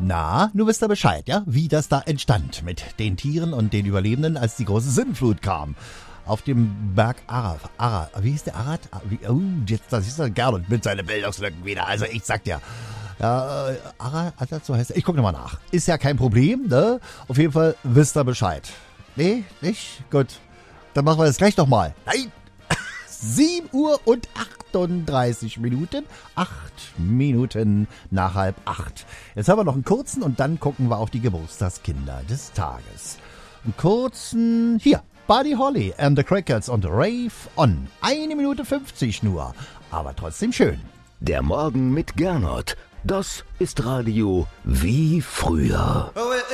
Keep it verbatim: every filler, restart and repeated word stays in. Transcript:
Na, du wisst ja Bescheid, ja? Wie das da entstand mit den Tieren und den Überlebenden, als die große Sintflut kam. Auf dem Berg Arad. Arad. Wie hieß der Arad? Wie, oh, jetzt, das ist er Gernot mit seinen Bildungslücken wieder. Also ich sag dir. Ja, äh, Arad, Arad, so heißt er. Ich guck nochmal nach. Ist ja kein Problem, ne? Auf jeden Fall wisst ihr Bescheid. Nee, nicht? Gut. Dann machen wir das gleich nochmal. Nein! sieben Uhr und achtunddreißig Minuten. Acht Minuten nach halb acht. Jetzt haben wir noch einen kurzen und dann gucken wir auf die Geburtstagskinder des Tages. Einen kurzen, hier, Buddy Holly and the Crickets und Rave On. Eine Minute fünfzig nur, aber trotzdem schön. Der Morgen mit Gernot, das ist Radio wie früher.